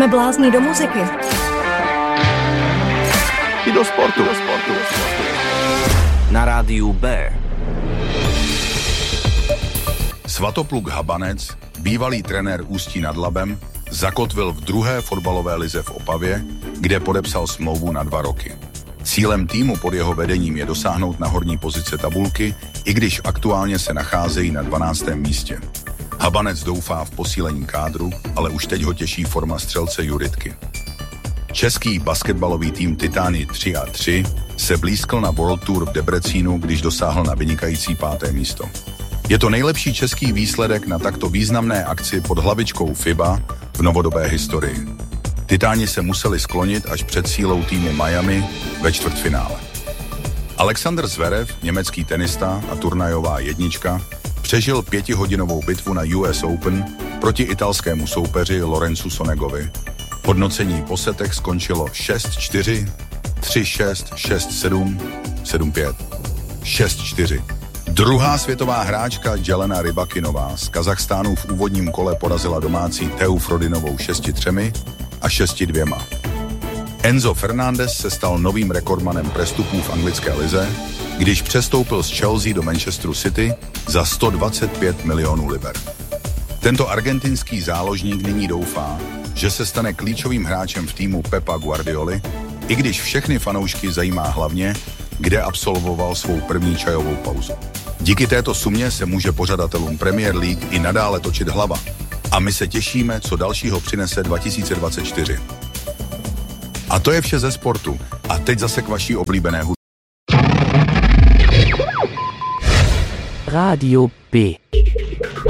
Jsme blázni do muziky. I do sportu. Na rádiu B. Svatopluk Habanec, bývalý trenér Ústí nad Labem, zakotvil v druhé fotbalové lize v Opavě, kde podepsal smlouvu na 2 roky. Cílem týmu pod jeho vedením je dosáhnout na horní pozice tabulky, i když aktuálně se nacházejí na 12. místě. Habanec doufá v posílení kádru, ale už teď ho těší forma střelce Juritky. Český basketbalový tým Titani 3-3 se blízkl na World Tour v Debrecínu, když dosáhl na vynikající 5. místo. Je to nejlepší český výsledek na takto významné akci pod hlavičkou FIBA v novodobé historii. Titáni se museli sklonit až před sílou týmu Miami ve čtvrtfinále. Alexander Zverev, německý tenista a turnajová jednička, přežil 5hodinovou bitvu na US Open proti italskému soupeři Lorenzu Sonegovi. Hodnocení po setech skončilo 6-4, 3-6, 6-7, 7-5, 6-4. Druhá světová hráčka Jelena Rybakinová z Kazachstánu v úvodním kole porazila domácí Teu Frodinovou 6-3 a 6-2. Enzo Fernandez se stal novým rekordmanem prestupů v anglické lize, když přestoupil z Chelsea do Manchesteru City za 125 milionů liber. Tento argentinský záložník nyní doufá, že se stane klíčovým hráčem v týmu Pepa Guardioli, i když všechny fanoušky zajímá hlavně, kde absolvoval svou první čajovou pauzu. Díky této sumě se může pořadatelům Premier League i nadále točit hlava. A my se těšíme, co dalšího přinese 2024. A to je vše ze sportu. A teď zase k vaší oblíbené hudbě. Rádio B.